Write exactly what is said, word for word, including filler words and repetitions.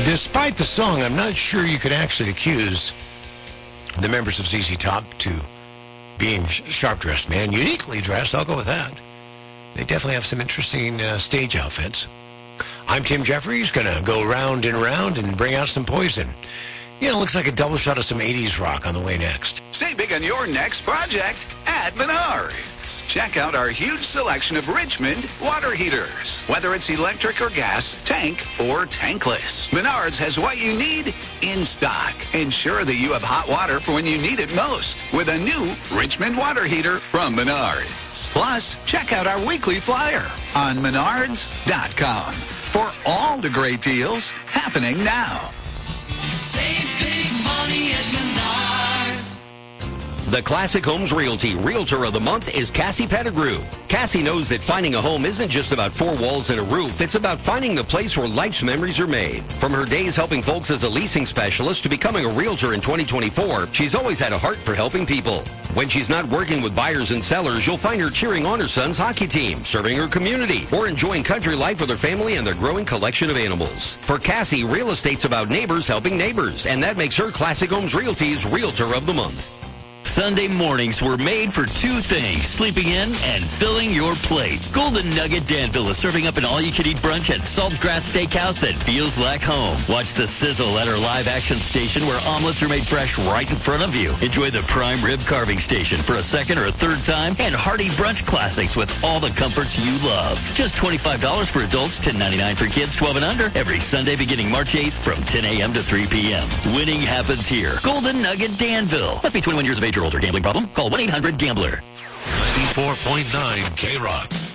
Despite the song, I'm not sure you could actually accuse the members of Z Z Top to being sh- sharp-dressed, man. Uniquely dressed, I'll go with that. They definitely have some interesting uh, stage outfits. I'm Tim Jeffries, going to go round and round and bring out some poison. You know, it looks like a double shot of some eighties rock on the way next. Save big on your next project at Menards. Check out our huge selection of Richmond water heaters. Whether it's electric or gas, tank or tankless, Menards has what you need in stock. Ensure that you have hot water for when you need it most with a new Richmond water heater from Menards. Plus, check out our weekly flyer on menards dot com for all the great deals happening now. Save big money at Menards. The Classic Homes Realty Realtor of the Month is Cassie Pettigrew. Cassie knows that finding a home isn't just about four walls and a roof. It's about finding the place where life's memories are made. From her days helping folks as a leasing specialist to becoming a realtor in twenty twenty-four, she's always had a heart for helping people. When she's not working with buyers and sellers, you'll find her cheering on her son's hockey team, serving her community, or enjoying country life with her family and their growing collection of animals. For Cassie, real estate's about neighbors helping neighbors, and that makes her Classic Homes Realty's Realtor of the Month. Sunday mornings were made for two things, sleeping in and filling your plate. Golden Nugget Danville is serving up an all-you-can-eat brunch at Saltgrass Steakhouse that feels like home. Watch the sizzle at our live-action station where omelets are made fresh right in front of you. Enjoy the prime rib carving station for a second or a third time, and hearty brunch classics with all the comforts you love. Just twenty-five dollars for adults, ten ninety-nine for kids twelve and under, every Sunday beginning March eighth from ten a.m. to three p.m. Winning happens here. Golden Nugget Danville. Must be twenty-one years of age or older. Gambling problem? Call one eight hundred gambler. ninety-four point nine K-Rock.